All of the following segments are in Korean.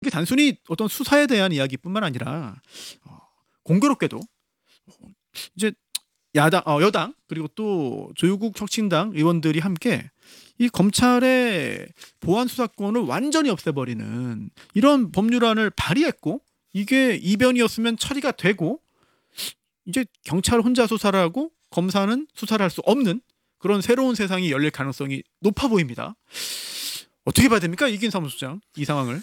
이게 단순히 어떤 수사에 대한 이야기뿐만 아니라 공교롭게도 이제 여당 그리고 또 조국 혁신당 의원들이 함께 이 검찰의 보안 수사권을 완전히 없애버리는 이런 법률안을 발의했고, 이게 이변이었으면 처리가 되고 이제 경찰 혼자 수사를 하고 검사는 수사를 할 수 없는 그런 새로운 세상이 열릴 가능성이 높아 보입니다. 어떻게 봐야 됩니까, 이긴 사무소장, 이 상황을?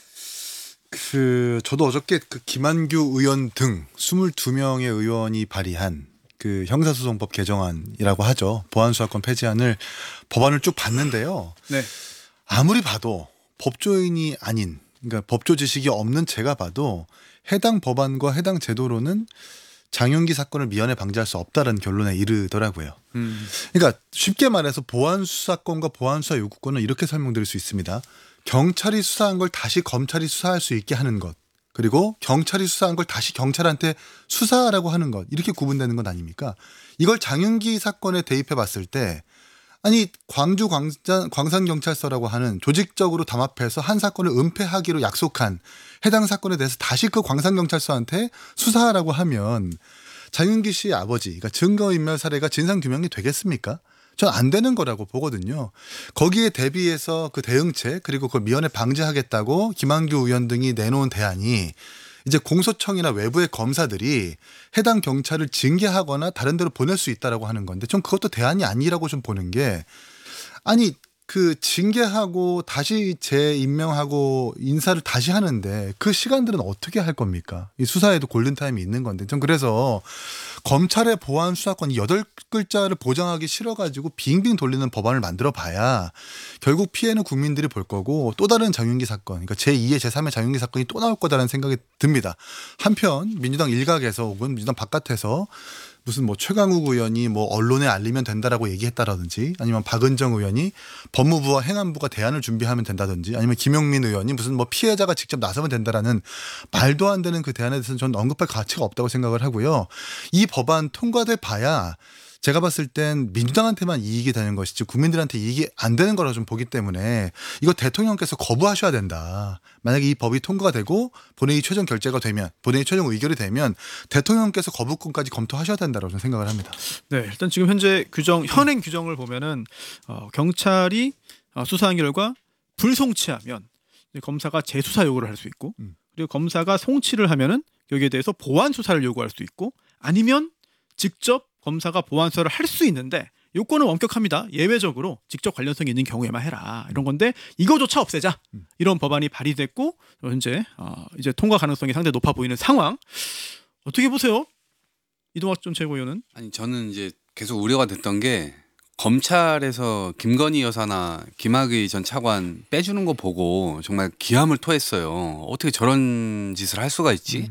저도 어저께 그 김한규 의원 등 22명의 의원이 발의한 그 형사소송법 개정안이라고 하죠. 보안수사권 폐지안을 법안을 쭉 봤는데요. 네. 아무리 봐도 법조인이 아닌, 그러니까 법조 지식이 없는 제가 봐도 해당 법안과 해당 제도로는 장윤기 사건을 미연에 방지할 수 없다는 결론에 이르더라고요. 그러니까 쉽게 말해서 보안수사권과 보안수사 요구권은 이렇게 설명드릴 수 있습니다. 경찰이 수사한 걸 다시 검찰이 수사할 수 있게 하는 것, 그리고 경찰이 수사한 걸 다시 경찰한테 수사하라고 하는 것, 이렇게 구분되는 것 아닙니까? 이걸 장윤기 사건에 대입해 봤을 때, 아니 광주 광산경찰서라고 하는 조직적으로 담합해서 한 사건을 은폐하기로 약속한 해당 사건에 대해서 다시 그 광산경찰서한테 수사하라고 하면 장윤기 씨의 아버지, 그러니까 증거인멸 사례가 진상규명이 되겠습니까? 전 안 되는 거라고 보거든요. 거기에 대비해서 그 대응책, 그리고 그걸 미연에 방지하겠다고 김한규 의원 등이 내놓은 대안이 이제 공소청이나 외부의 검사들이 해당 경찰을 징계하거나 다른 데로 보낼 수 있다라고 하는 건데, 좀 그것도 대안이 아니라고 좀 보는 게, 아니 그 징계하고 다시 재임명하고 인사를 다시 하는데 그 시간들은 어떻게 할 겁니까? 이 수사에도 골든타임이 있는 건데, 전 그래서 검찰의 보안 수사권 8글자를 보장하기 싫어가지고 빙빙 돌리는 법안을 만들어 봐야 결국 피해는 국민들이 볼 거고, 또 다른 장윤기 사건, 그러니까 제2의 제3의 장윤기 사건이 또 나올 거다라는 생각이 듭니다. 한편 민주당 일각에서 혹은 민주당 바깥에서 무슨 뭐 최강욱 의원이 뭐 언론에 알리면 된다라고 얘기했다라든지, 아니면 박은정 의원이 법무부와 행안부가 대안을 준비하면 된다든지, 아니면 김용민 의원이 무슨 뭐 피해자가 직접 나서면 된다라는 말도 안 되는 그 대안에 대해서는 저는 언급할 가치가 없다고 생각을 하고요. 이 법안 통과돼 봐야 제가 봤을 땐 민주당한테만 이익이 되는 것이지 국민들한테 이익이 안 되는 거라고 좀 보기 때문에 이거 대통령께서 거부하셔야 된다. 만약에 이 법이 통과가 되고 본회의 최종 결재가 되면, 본회의 최종 의결이 되면 대통령께서 거부권까지 검토하셔야 된다고 저는 생각을 합니다. 네, 일단 지금 현재 현행 규정을 보면은 경찰이 수사한 결과 불송치하면 검사가 재수사 요구를 할 수 있고, 그리고 검사가 송치를 하면은 여기에 대해서 보완 수사를 요구할 수 있고, 아니면 직접 검사가 보완 수사를 할 수 있는데 요건은 엄격합니다. 예외적으로 직접 관련성이 있는 경우에만 해라, 이런 건데 이거조차 없애자, 이런 법안이 발의됐고 현재 이제 통과 가능성이 상당히 높아 보이는 상황. 어떻게 보세요, 이동학 전 최고위원은? 아니 저는 이제 계속 우려가 됐던 게, 검찰에서 김건희 여사나 김학의 전 차관 빼주는 거 보고 정말 기함을 토했어요. 어떻게 저런 짓을 할 수가 있지?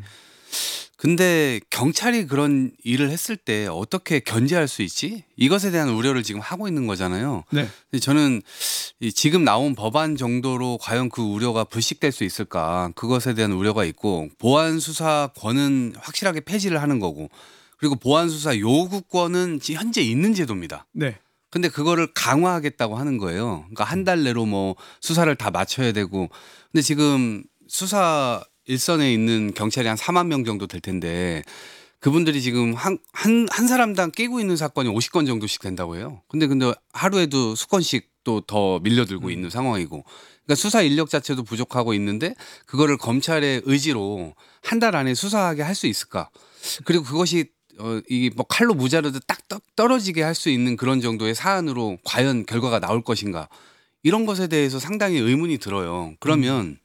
근데 경찰이 그런 일을 했을 때 어떻게 견제할 수 있지? 이것에 대한 우려를 지금 하고 있는 거잖아요. 네. 근데 저는 지금 나온 법안 정도로 과연 그 우려가 불식될 수 있을까? 그것에 대한 우려가 있고, 보안 수사권은 확실하게 폐지를 하는 거고, 그리고 보안 수사 요구권은 현재 있는 제도입니다. 네. 근데 그거를 강화하겠다고 하는 거예요. 그러니까 한 달 내로 뭐 수사를 다 마쳐야 되고, 근데 지금 수사 일선에 있는 경찰이 한 4만 명 정도 될 텐데, 그분들이 지금 한 사람당 끼고 있는 사건이 50건 정도씩 된다고 해요. 근데 하루에도 수건씩 또 더 밀려들고 있는 상황이고, 그러니까 수사 인력 자체도 부족하고 있는데 그거를 검찰의 의지로 한 달 안에 수사하게 할 수 있을까? 그리고 그것이 이 뭐 칼로 무자르듯 딱 떨어지게 할 수 있는 그런 정도의 사안으로 과연 결과가 나올 것인가? 이런 것에 대해서 상당히 의문이 들어요. 그러면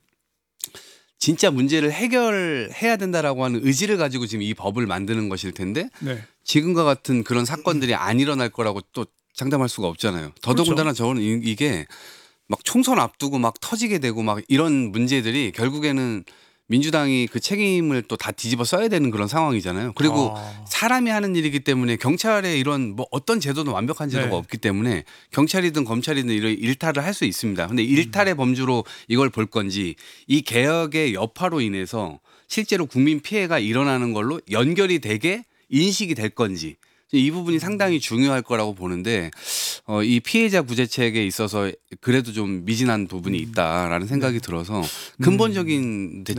진짜 문제를 해결해야 된다라고 하는 의지를 가지고 지금 이 법을 만드는 것일 텐데, 네. 지금과 같은 그런 사건들이 안 일어날 거라고 또 장담할 수가 없잖아요. 더더군다나 저는 이게 막 총선 앞두고 막 터지게 되고 막 이런 문제들이 결국에는 민주당이 그 책임을 또 다 뒤집어 써야 되는 그런 상황이잖아요. 그리고 사람이 하는 일이기 때문에 경찰의 이런 뭐 어떤 제도는 완벽한 제도가 네. 없기 때문에 경찰이든 검찰이든 이런 일탈을 할 수 있습니다. 근데 일탈의 범주로 이걸 볼 건지, 이 개혁의 여파로 인해서 실제로 국민 피해가 일어나는 걸로 연결이 되게 인식이 될 건지, 이 부분이 상당히 중요할 거라고 보는데, 이 피해자 구제책에 있어서 그래도 좀 미진한 부분이 있다라는 생각이 들어서 근본적인